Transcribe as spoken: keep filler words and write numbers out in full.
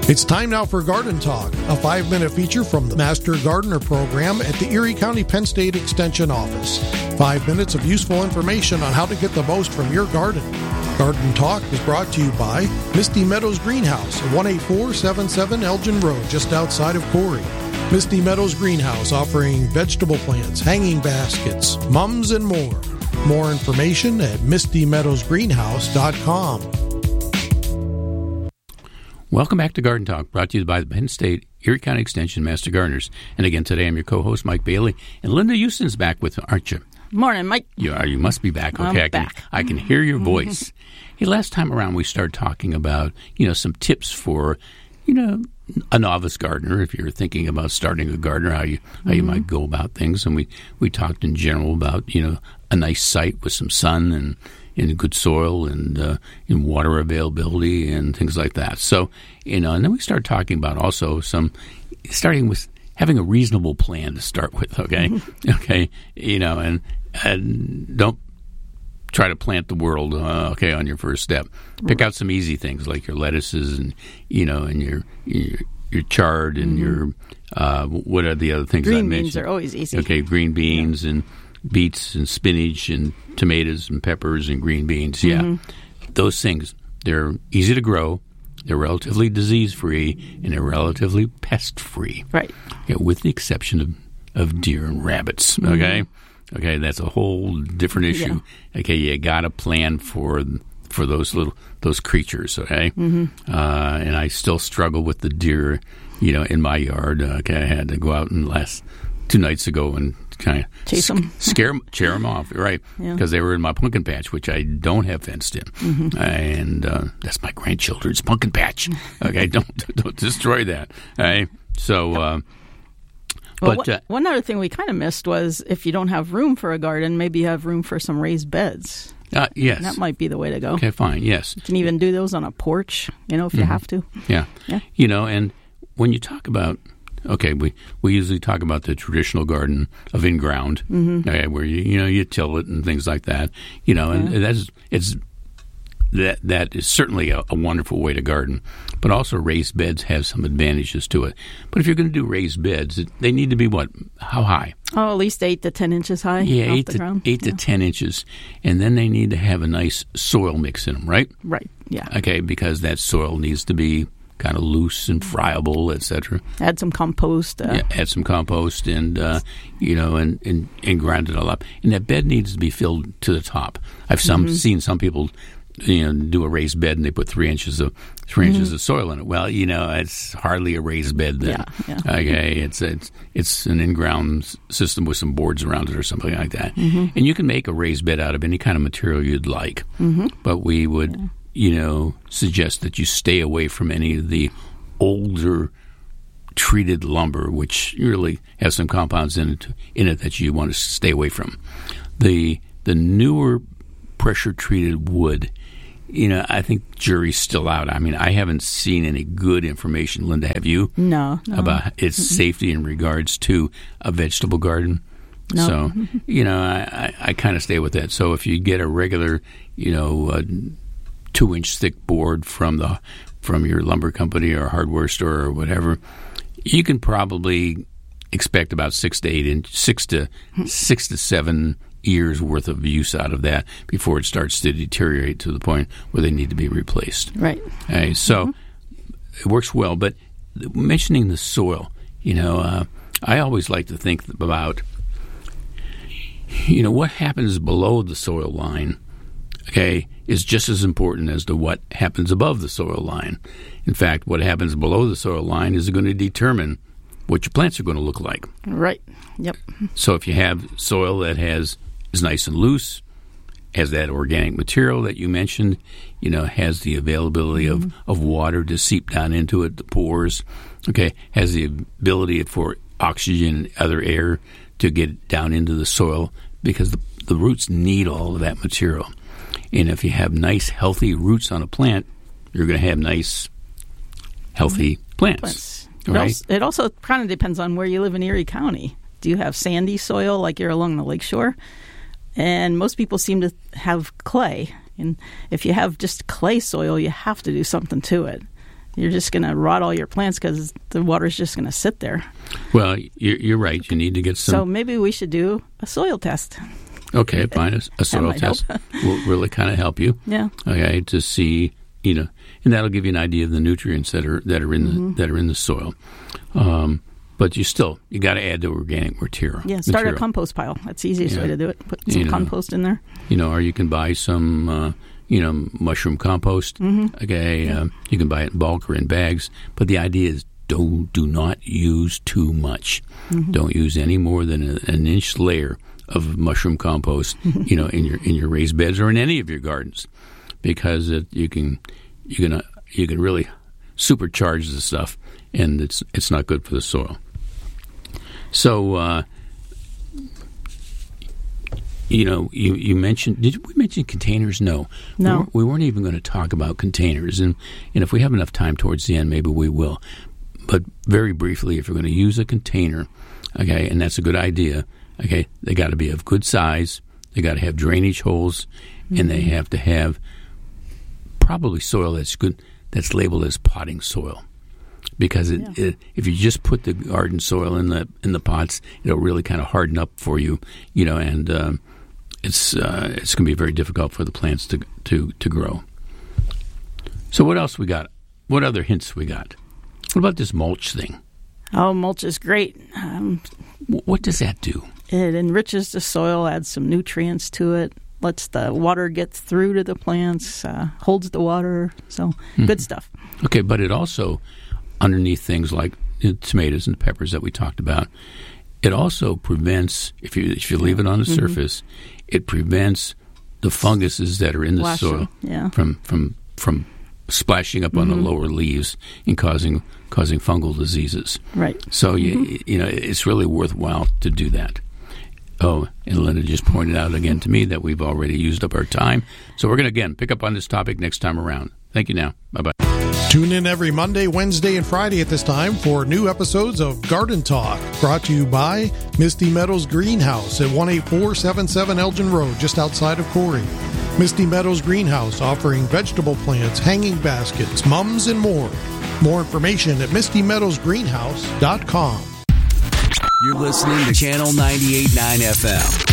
It's time now for Garden Talk, a five-minute feature from the Master Gardener Program at the Erie County Penn State Extension Office. Five minutes of useful information on how to get the most from your garden. Garden Talk is brought to you by Misty Meadows Greenhouse at one eight four seven seven Elgin Road, just outside of Corey. Misty Meadows Greenhouse, offering vegetable plants, hanging baskets, mums, and more. More information at misty meadows greenhouse dot com. Welcome back to Garden Talk, brought to you by the Penn State Erie County Extension Master Gardeners. And again, today I'm your co-host, Mike Bailey. And Linda Houston's back with, aren't you? Morning, Mike. You are. You must be back. Okay, I'm I can, back. I can hear your voice. Hey, last time around we started talking about, you know, some tips for, you know, a novice gardener, if you're thinking about starting a garden, how you how you mm-hmm. might go about things. And we, we talked in general about, you know, a nice site with some sun and in good soil and uh, in water availability and things like that. So, you know, and then we started talking about also some, starting with having a reasonable plan to start with, okay? Mm-hmm. Okay, you know, and, and don't try to plant the world, uh, okay, on your first step. Pick out some easy things like your lettuces and, you know, and your your, your chard and mm-hmm. your, uh, what are the other things green I mentioned? Green beans are always easy. Okay, green beans yeah. and beets and spinach and tomatoes and peppers and green beans. Yeah, mm-hmm. those things, they're easy to grow. They're relatively disease-free, and they're relatively pest-free. Right. Okay, with the exception of, of deer and rabbits, okay? Mm-hmm. Okay, that's a whole different issue. Yeah. Okay, you got to plan for for those little those creatures, okay? Mm-hmm. Uh, and I still struggle with the deer, you know, in my yard. Okay, I had to go out and last two nights ago and kind of chase them, scare them, scare them off, right? Because yeah. they were in my pumpkin patch, which I don't have fenced in, mm-hmm. and uh, that's my grandchildren's pumpkin patch. Okay, don't don't destroy that. Okay, so. Uh, well, but what, uh, one other thing we kind of missed was if you don't have room for a garden, maybe you have room for some raised beds. Uh, yes, that might be the way to go. Okay, fine. Yes, you can even do those on a porch, you know, if you mm-hmm. have to. Yeah, yeah. You know, and when you talk about. Okay, we, we usually talk about the traditional garden of in-ground, mm-hmm. okay, where you you know you till it and things like that, you know, and yeah. that's it's that that is certainly a, a wonderful way to garden. But also raised beds have some advantages to it. But if you're going to do raised beds, it, they need to be what? How high? Oh, at least eight to ten inches high. Yeah, off eight the to ground. eight yeah. to ten inches, and then they need to have a nice soil mix in them, right? Right. Yeah. Okay, because that soil needs to be kind of loose and friable, et cetera. Add some compost. Uh, yeah, add some compost and, uh, you know, and, and, and grind it all up. And that bed needs to be filled to the top. I've some mm-hmm. seen some people, you know, do a raised bed and they put three inches of three mm-hmm. inches of soil in it. Well, you know, it's hardly a raised bed then. Yeah, yeah. Okay, it's it's it's an in-ground system with some boards around it or something like that. Mm-hmm. And you can make a raised bed out of any kind of material you'd like. Mm-hmm. But we would... Yeah. you know, suggest that you stay away from any of the older treated lumber, which really has some compounds in it in it that you want to stay away from. The the newer pressure treated wood, you know, I think jury's still out. I mean, I haven't seen any good information. Linda, have you? No. no. About its mm-hmm. safety in regards to a vegetable garden? No. So, you know, I, I, I kind of stay with that. So if you get a regular, you know, uh, two-inch thick board from the from your lumber company or hardware store or whatever, you can probably expect about six to eight inch, six to six to seven years worth of use out of that before it starts to deteriorate to the point where they need to be replaced. Right. Okay, so mm-hmm. it works well. But mentioning the soil, you know, uh, I always like to think about, you know, what happens below the soil line. Okay, is just as important as to what happens above the soil line. In fact, what happens below the soil line is going to determine what your plants are going to look like. Right. Yep. So if you have soil that has is nice and loose, has that organic material that you mentioned, you know, has the availability mm-hmm. of, of water to seep down into it, the pores, okay, has the ability for oxygen and other air to get down into the soil because the, the roots need all of that material. And if you have nice, healthy roots on a plant, you're going to have nice, healthy plants. plants. It, right? also, it also kind of depends on where you live in Erie County. Do you have sandy soil like you're along the lakeshore? And most people seem to have clay. And if you have just clay soil, you have to do something to it. you're just going to rot all your plants because the water's just going to sit there. Well, you're, you're right. You need to get some. So maybe we should do a soil test. Okay, fine. A, a soil test will really kind of help you. Yeah. Okay, to see, you know, and that'll give you an idea of the nutrients that are that are in mm-hmm. the that are in the soil. Um, but you still you got to add the organic material. Yeah, start material. a compost pile. That's the easiest yeah. way to do it. Put some you know, compost in there. You know, or you can buy some, uh, you know, mushroom compost. Mm-hmm. Okay, yeah. um, you can buy it in bulk or in bags. But the idea is, do do not use too much. Mm-hmm. Don't use any more than a, an inch layer of mushroom compost, you know, in your in your raised beds or in any of your gardens, because it, you can you can uh, you can really supercharge the stuff, and it's it's not good for the soil. So, uh, you know, you, you mentioned, did we mention containers? No. No. We weren't, we weren't even going to talk about containers, and and if we have enough time towards the end, maybe we will. But very briefly, if you're going to use a container, okay, and that's a good idea. Okay, they got to be of good size. They got to have drainage holes, mm-hmm. and they have to have probably soil that's good, that's labeled as potting soil, because it, yeah. it, if you just put the garden soil in the in the pots, it'll really kind of harden up for you, you know, and um, it's uh, it's going to be very difficult for the plants to to to grow. So what else we got? What other hints we got? What about this mulch thing? Oh, mulch is great. Um, what does that do? It enriches the soil, adds some nutrients to it, lets the water get through to the plants, uh, holds the water. So mm-hmm. good stuff. Okay, but it also, underneath things like the tomatoes and peppers that we talked about, it also prevents, if you if you leave it on the mm-hmm. surface, it prevents the funguses that are in the Splashing, soil yeah. from from from splashing up mm-hmm. on the lower leaves and causing causing fungal diseases. Right. So mm-hmm. you you know it's really worthwhile to do that. Oh, and Linda just pointed out again to me that we've already used up our time. So we're going to, again, pick up on this topic next time around. Thank you now. Bye-bye. Tune in every Monday, Wednesday, and Friday at this time for new episodes of Garden Talk, brought to you by Misty Meadows Greenhouse at one eight four seven seven Elgin Road, just outside of Corey. Misty Meadows Greenhouse, offering vegetable plants, hanging baskets, mums, and more. More information at misty meadows greenhouse dot com. You're listening to Channel ninety-eight point nine F M.